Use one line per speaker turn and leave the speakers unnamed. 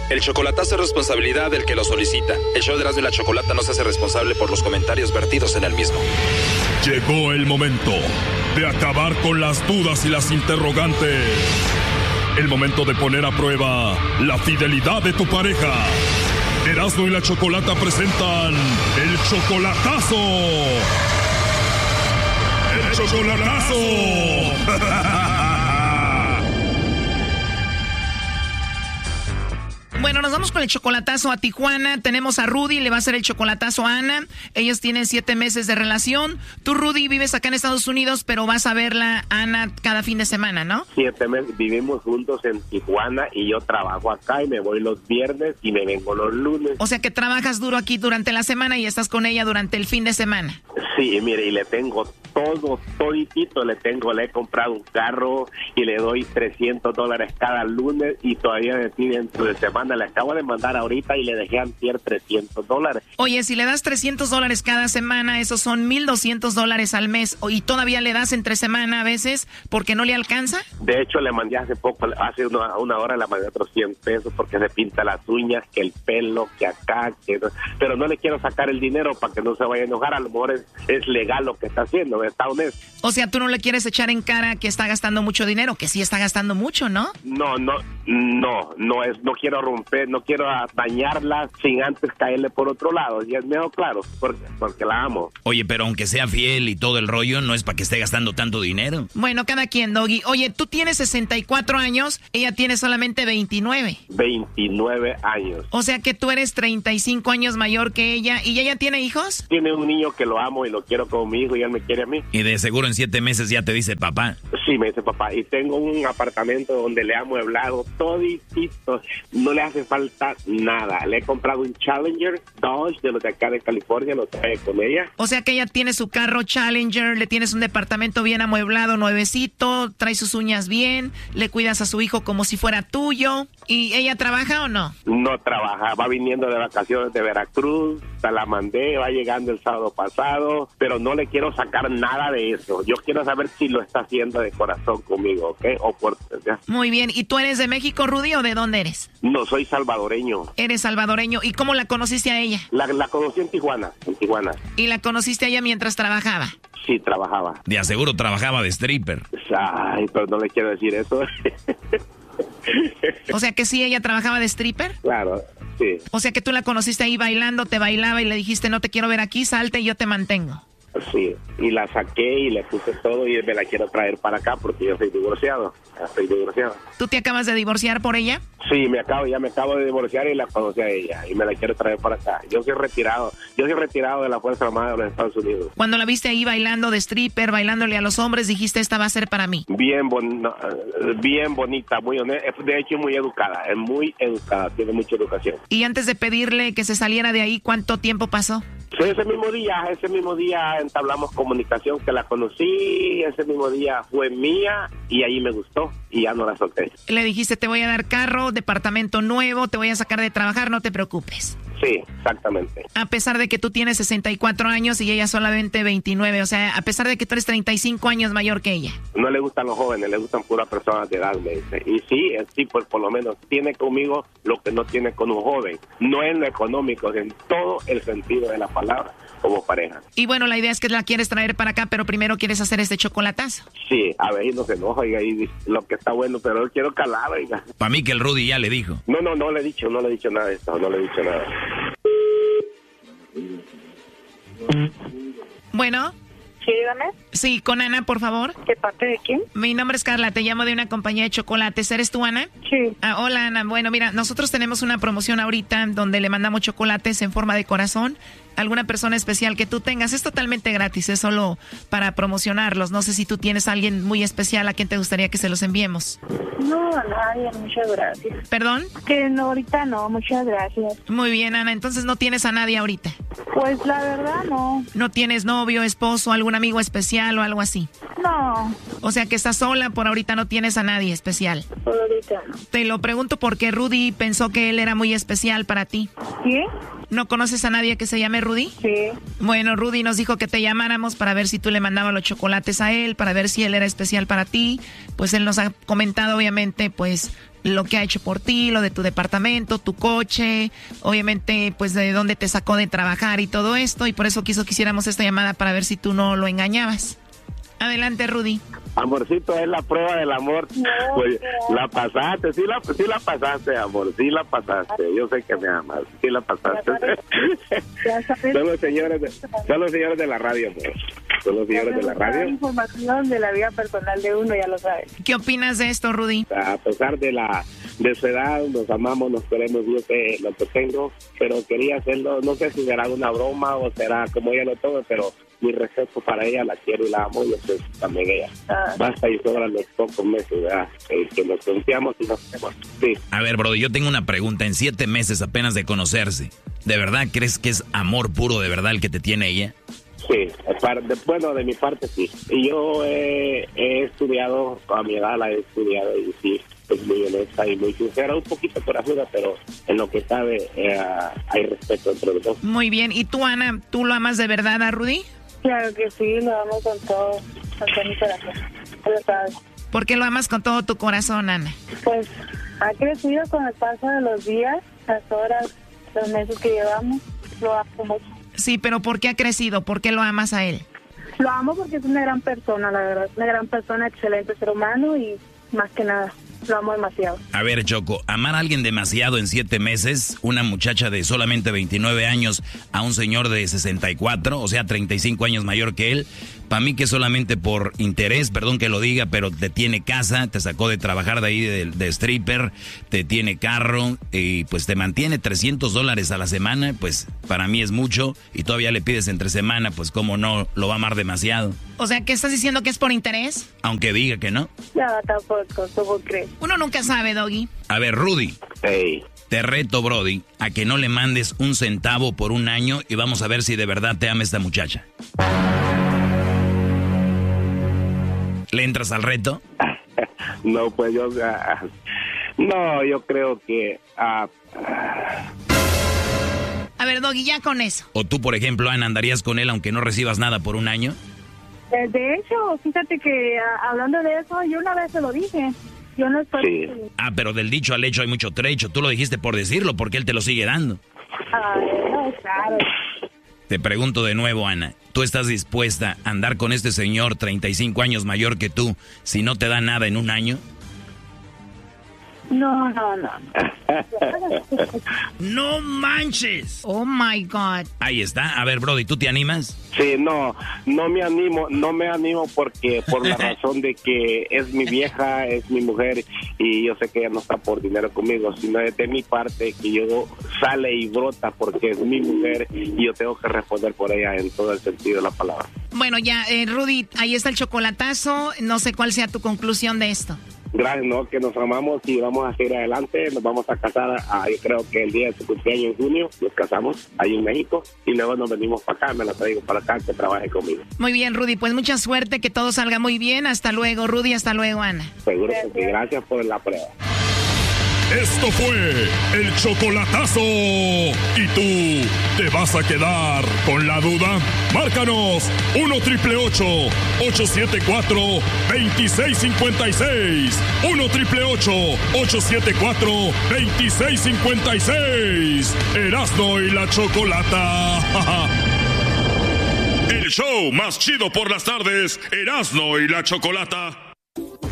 El chocolatazo es responsabilidad del que lo solicita. El show de Erasmo y la Chocolata no se hace responsable por los comentarios vertidos en el mismo.
Llegó el momento de acabar con las dudas y las interrogantes. El momento de poner a prueba la fidelidad de tu pareja. Erasmo y la Chocolata presentan el chocolatazo. ¡El chocolatazo!
Bueno, nos vamos con el chocolatazo a Tijuana. Tenemos a Rudy, le va a hacer el chocolatazo a Ana. Ellos tienen 7 meses de relación. Tú, Rudy, vives acá en Estados Unidos, pero vas a verla, Ana, cada fin de semana, ¿no?
7 meses, vivimos juntos en Tijuana y yo trabajo acá y me voy los viernes y me vengo los lunes.
O sea que trabajas duro aquí durante la semana y estás con ella durante el fin de semana.
Sí, mire, y le tengo toditito, le he comprado un carro y le doy $300 cada lunes y todavía me pide dentro de semana. Le acabo de mandar ahorita y le dejé antier $300.
Oye, si le das $300 cada semana, esos son $1,200 al mes, y todavía le das entre semana a veces porque no le alcanza.
De hecho, le mandé hace una hora le mandé otros $100 porque se pinta las uñas, que el pelo, que acá, pero no le quiero sacar el dinero para que no se vaya a enojar. A lo mejor es legal lo que está haciendo, está honesto.
O sea, tú no le quieres echar en cara que está gastando mucho dinero, que sí está gastando mucho, ¿no?
No quiero romper, no quiero dañarla sin antes caerle por otro lado, y es mejor, claro, porque la amo.
Oye, pero aunque sea fiel y todo el rollo, no es para que esté gastando tanto dinero.
Bueno, cada quien, Doggy. Oye, tú tienes 64 años, ella tiene solamente 29.
29 años.
O sea que tú eres 35 años mayor que ella, ¿y ella tiene hijos?
Tiene un niño que lo amo y lo quiero como mi hijo y él me quiere a mí.
Y de seguro en 7 meses ya te dice papá.
Sí, me dice papá. Y tengo un apartamento donde le ha amueblado toditito. No le hace falta nada. Le he comprado un Challenger Dodge de los de acá de California, lo trae con ella.
O sea que ella tiene su carro Challenger, le tienes un departamento bien amueblado, nuevecito, trae sus uñas bien, le cuidas a su hijo como si fuera tuyo. ¿Y ella trabaja o no?
No trabaja, va viniendo de vacaciones de Veracruz, se la mandé, va llegando el sábado pasado, pero no le quiero sacar nada de eso. Yo quiero saber si lo está haciendo de corazón conmigo, ¿ok?
Muy bien, ¿y tú eres de México, Rudy, o de dónde eres?
No, soy salvadoreño.
Eres salvadoreño, ¿y cómo la conociste a ella?
La conocí en Tijuana. ¿Y
la conociste a ella mientras trabajaba?
Sí, trabajaba.
De aseguro trabajaba de stripper.
Ay, pero no le quiero decir eso.
O sea que sí, ella trabajaba de stripper.
Claro, sí.
O sea que tú la conociste ahí bailando, te bailaba y le dijiste, no te quiero ver aquí, salte y yo te mantengo.
Sí, y la saqué y le puse todo y me la quiero traer para acá porque yo soy divorciado.
¿Tú te acabas de divorciar por ella?
Sí, me acabo de divorciar y la conocí a ella y me la quiero traer para acá. Yo soy retirado de la Fuerza Armada de los Estados Unidos.
Cuando la viste ahí bailando de stripper, bailándole a los hombres, dijiste, esta va a ser para mí.
Bien bonita, muy honesta, de hecho muy educada, tiene mucha educación.
Y antes de pedirle que se saliera de ahí, ¿cuánto tiempo pasó?
Sí, ese mismo día entablamos comunicación, que la conocí, ese mismo día fue mía y ahí me gustó y ya no la solté.
Le dijiste, te voy a dar carro, departamento nuevo, te voy a sacar de trabajar, no te preocupes.
Sí, exactamente.
A pesar de que tú tienes 64 años y ella solamente 29, o sea, a pesar de que tú eres 35 años mayor que ella.
No le gustan los jóvenes, le gustan puras personas de edad, me dice. Y sí, pues por lo menos tiene conmigo lo que no tiene con un joven. No en lo económico, en todo el sentido de la palabra, como pareja.
Y bueno, la idea es que la quieres traer para acá, pero primero quieres hacer este chocolatazo.
Sí, a ver, y no se enoja, oiga, y lo que está bueno, pero yo quiero calar, oiga.
Para mí que el Rudy ya le dijo.
No le he dicho nada de esto, no le he dicho nada.
Bueno.
Sí, dígame.
Sí, con Ana, por favor.
¿De parte de quién?
Mi nombre es Carla, te llamo de una compañía de chocolates. ¿Eres tú, Ana?
Sí.
Hola, Ana. Bueno, mira, nosotros tenemos una promoción ahorita donde le mandamos chocolates en forma de corazón a alguna persona especial que tú tengas. Es totalmente gratis, es solo para promocionarlos. No sé si tú tienes a alguien muy especial a quien te gustaría que se los enviemos.
No, a nadie, muchas gracias.
¿Perdón?
Que no, ahorita no, muchas gracias.
Muy bien, Ana, entonces no tienes a nadie ahorita.
Pues la verdad no.
¿No tienes novio, esposo, algún amigo especial o algo así?
No.
O sea que estás sola, por ahorita no tienes a nadie especial.
Por ahorita no.
Te lo pregunto porque Rudy pensó que él era muy especial para ti.
¿Sí?
¿No conoces a nadie que se llame Rudy?
Sí.
Bueno, Rudy nos dijo que te llamáramos para ver si tú le mandabas los chocolates a él, para ver si él era especial para ti. Pues él nos ha comentado, obviamente, pues lo que ha hecho por ti, lo de tu departamento, tu coche, obviamente, pues de dónde te sacó de trabajar y todo esto. Y por eso quisiéramos esta llamada para ver si tú no lo engañabas. Adelante, Rudy.
Amorcito, es la prueba del amor. Pues la pasaste, sí la pasaste, amor, sí la pasaste. Yo sé que me amas, sí la pasaste. Son los señores de la radio, amor. Son los señores de la radio.
Información de la vida personal de uno, ya lo sabes.
¿Qué opinas de esto, Rudy?
A pesar de su edad, nos amamos, nos queremos, yo sé lo que tengo, pero quería hacerlo, no sé si será una broma o será como ella lo toma, pero mi respeto para ella, la quiero y la amo, y eso es también ella. Basta y sobran los pocos meses, ¿verdad? Que nos confiamos y nos queremos. Sí.
A ver, bro, yo tengo una pregunta. En 7 meses apenas de conocerse, ¿de verdad crees que es amor puro de verdad el que te tiene ella?
Sí, bueno, de mi parte sí. Y yo he estudiado, a mi edad la he estudiado y sí, es muy honesta y muy sincera, un poquito corajuda, pero en lo que sabe hay respeto entre los dos.
Muy bien. ¿Y tú, Ana, tú lo amas de verdad a Rudy?
Claro que sí, lo amo con todo mi corazón. Tú lo sabes.
¿Por qué lo amas con todo tu corazón, Ana?
Pues ha crecido con el paso de los días, las horas, los meses que llevamos. Lo amo mucho.
Sí, pero ¿por qué ha crecido? ¿Por qué lo amas a él?
Lo amo porque es una gran persona, la verdad. Una gran persona, excelente ser humano y más que nada, lo amo demasiado.
A ver, Choco, amar a alguien demasiado en 7 meses, una muchacha de solamente 29 años a un señor de 64, o sea, 35 años mayor que él, para mí que solamente por interés, perdón que lo diga, pero te tiene casa, te sacó de trabajar de ahí de stripper, te tiene carro y pues te mantiene $300 a la semana, pues para mí es mucho y todavía le pides entre semana, pues cómo no lo va a amar demasiado.
O sea, ¿qué estás diciendo que es por interés?
Aunque diga que no.
No, tampoco, ¿cómo crees?
Uno nunca sabe, Doggy.
A ver, Rudy.
Hey.
Te reto, Brody, a que no le mandes un centavo por un año y vamos a ver si de verdad te ama esta muchacha. ¿Le entras al reto?
No, pues yo creo que...
A ver, Doggy, ya con eso.
¿O tú, por ejemplo, Ana, andarías con él aunque no recibas nada por un año?
De hecho, fíjate que hablando de eso, yo una vez se lo dije. Yo no estoy...
Sí.
Ah, pero del dicho al hecho hay mucho trecho. Tú lo dijiste por decirlo, porque él te lo sigue dando.
No, claro.
Te pregunto de nuevo, Ana. ¿Tú estás dispuesta a andar con este señor 35 años mayor que tú si no te da nada en un año?
No.
¡No manches!
Oh, my God.
Ahí está. A ver, Brody, ¿tú te animas?
Sí, no me animo porque por la razón de que es mi vieja, es mi mujer y yo sé que ella no está por dinero conmigo, sino de mi parte que yo sale y brota porque es mi mujer y yo tengo que responder por ella en todo el sentido de la palabra.
Bueno, ya, Rudy, ahí está el chocolatazo. No sé cuál sea tu conclusión de esto.
Gracias, ¿no? Que nos amamos y vamos a seguir adelante. Nos vamos a casar, yo creo que el día de su cumpleaños en junio, nos casamos ahí en México y luego nos venimos para acá, me la traigo para acá, que trabaje conmigo.
Muy bien, Rudy, pues mucha suerte, que todo salga muy bien. Hasta luego, Rudy, hasta luego, Ana.
Seguro que sí, gracias por la prueba.
Esto fue el chocolatazo. ¿Y tú te vas a quedar con la duda? Márcanos 1-888-874-2656. 1-888-874-2656. Erasmo y la Chocolata. El show más chido por las tardes. Erasmo y la Chocolata.